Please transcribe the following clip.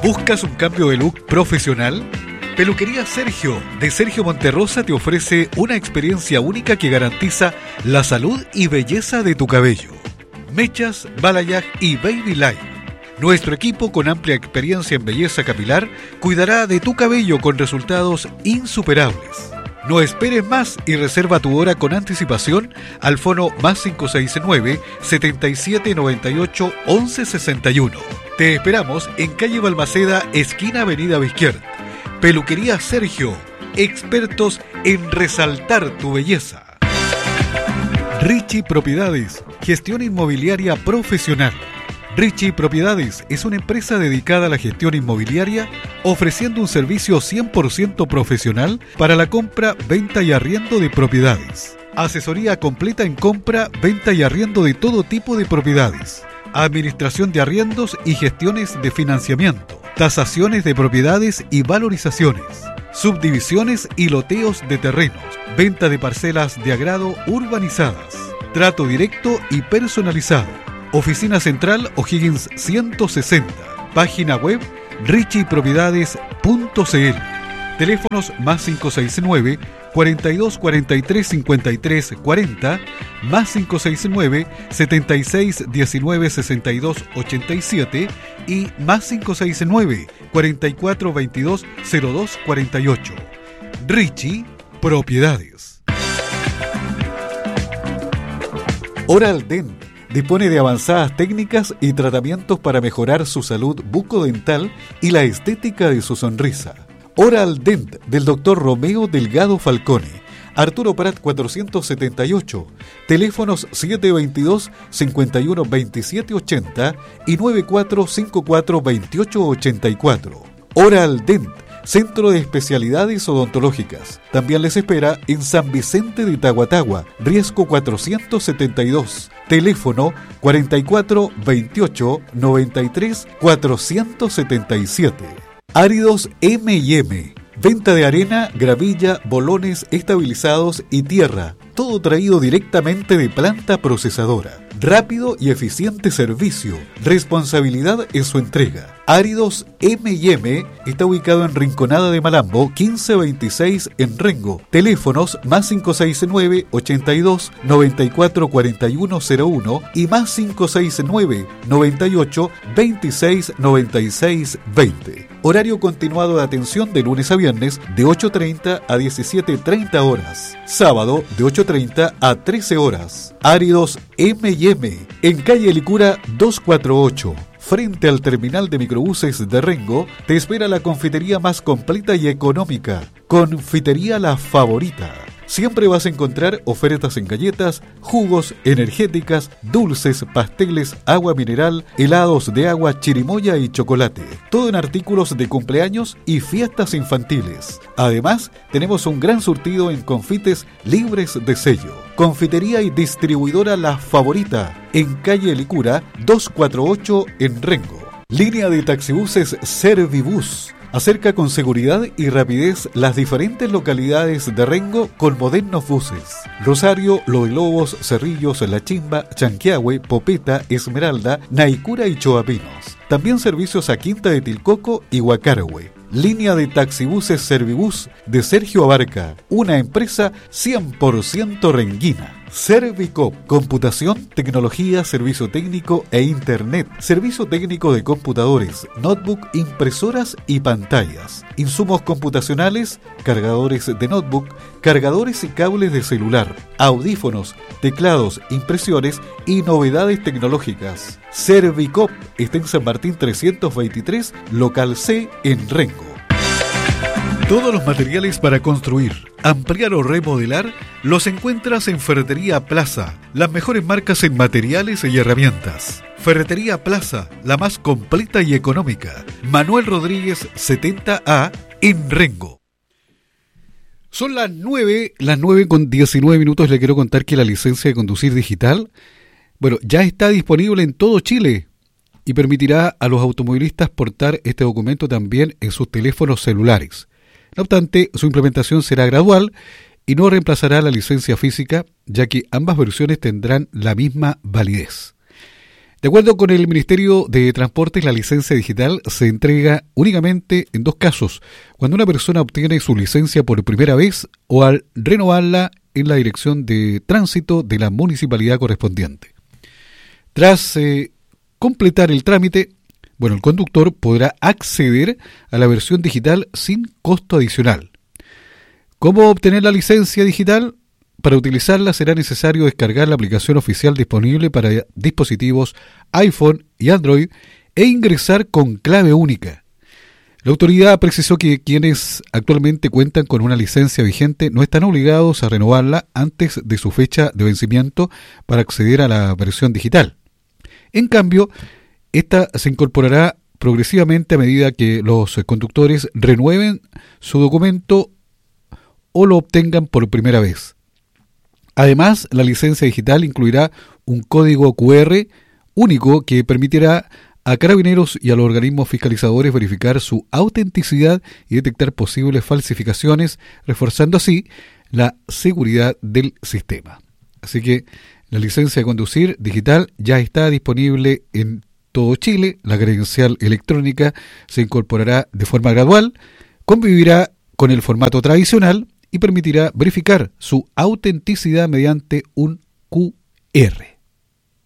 ¿Buscas un cambio de look profesional? Peluquería Sergio, de Sergio Monterrosa, te ofrece una experiencia única que garantiza la salud y belleza de tu cabello. Mechas, balayage y baby light. Nuestro equipo, con amplia experiencia en belleza capilar, cuidará de tu cabello con resultados insuperables. No esperes más y reserva tu hora con anticipación al fono +569 7798 1161. Te esperamos en calle Balmaceda, esquina Avenida Bizquier. Peluquería Sergio, expertos en resaltar tu belleza. Richie Propiedades, gestión inmobiliaria profesional. Richie Propiedades es una empresa dedicada a la gestión inmobiliaria, ofreciendo un servicio 100% profesional para la compra, venta y arriendo de propiedades. Asesoría completa en compra, venta y arriendo de todo tipo de propiedades. Administración de arriendos y gestiones de financiamiento. Tasaciones de propiedades y valorizaciones. Subdivisiones y loteos de terrenos. Venta de parcelas de agrado urbanizadas. Trato directo y personalizado. Oficina Central O'Higgins 160. Página web richiepropiedades.cl. Teléfonos +569 42 43 53 40, +569 76 19 62 87 y +569 44 22 02 48. Richie Propiedades. Oral Dent dispone de avanzadas técnicas y tratamientos para mejorar su salud bucodental y la estética de su sonrisa. Oral Dent del Dr. Romeo Delgado Falcone, Arturo Prat 478, teléfonos 722-512780 y 94542884. Oral Dent, Centro de Especialidades Odontológicas. También les espera en San Vicente de Tahuatahua, Riesgo 472, teléfono 4428 93 477. Áridos M&M, venta de arena, gravilla, bolones estabilizados y tierra, todo traído directamente de planta procesadora. Rápido y eficiente servicio, responsabilidad en su entrega. Áridos M&M está ubicado en Rinconada de Malambo, 1526 en Rengo. Teléfonos +569 82 94 41 01 y +569 98 26 96 20. Horario continuado de atención de lunes a viernes de 8:30 a 17:30 horas. Sábado de 8:30 a 13 horas. Áridos M&M en calle Licura 248. Frente al terminal de microbuses de Rengo, te espera la confitería más completa y económica. Confitería La Favorita. Siempre vas a encontrar ofertas en galletas, jugos, energéticas, dulces, pasteles, agua mineral, helados de agua, chirimoya y chocolate. Todo en artículos de cumpleaños y fiestas infantiles. Además, tenemos un gran surtido en confites libres de sello. Confitería y distribuidora La Favorita, en calle Licura 248 en Rengo. Línea de taxibuses Servibus. Acerca con seguridad y rapidez las diferentes localidades de Rengo con modernos buses. Rosario, Los Lobos, Cerrillos, La Chimba, Chanquiahue, Popeta, Esmeralda, Naicura y Choapinos. También servicios a Quinta de Tilcoco y Huacarahue. Línea de taxibuses Servibus de Sergio Abarca, una empresa 100% renguina. Servicop, computación, tecnología, servicio técnico e internet, servicio técnico de computadores, notebook, impresoras y pantallas, insumos computacionales, cargadores de notebook, cargadores y cables de celular, audífonos, teclados, impresiones y novedades tecnológicas. Servicop está en San Martín 323, local C en Rengo. Todos los materiales para construir, ampliar o remodelar los encuentras en Ferretería Plaza, las mejores marcas en materiales y herramientas. Ferretería Plaza, la más completa y económica. Manuel Rodríguez 70A en Rengo. Son las 9:19. Le quiero contar que la licencia de conducir digital, ya está disponible en todo Chile y permitirá a los automovilistas portar este documento también en sus teléfonos celulares. No obstante, su implementación será gradual y no reemplazará la licencia física, ya que ambas versiones tendrán la misma validez. De acuerdo con el Ministerio de Transportes, la licencia digital se entrega únicamente en 2 casos: cuando una persona obtiene su licencia por primera vez o al renovarla en la dirección de tránsito de la municipalidad correspondiente. Tras completar el trámite, el conductor podrá acceder a la versión digital sin costo adicional. ¿Cómo obtener la licencia digital? Para utilizarla será necesario descargar la aplicación oficial disponible para dispositivos iPhone y Android e ingresar con clave única. La autoridad precisó que quienes actualmente cuentan con una licencia vigente no están obligados a renovarla antes de su fecha de vencimiento para acceder a la versión digital. En cambio, esta se incorporará progresivamente a medida que los conductores renueven su documento o lo obtengan por primera vez. Además, la licencia digital incluirá un código QR único que permitirá a carabineros y a los organismos fiscalizadores verificar su autenticidad y detectar posibles falsificaciones, reforzando así la seguridad del sistema. Así que la licencia de conducir digital ya está disponible en todo Chile. La credencial electrónica se incorporará de forma gradual, convivirá con el formato tradicional y permitirá verificar su autenticidad mediante un QR.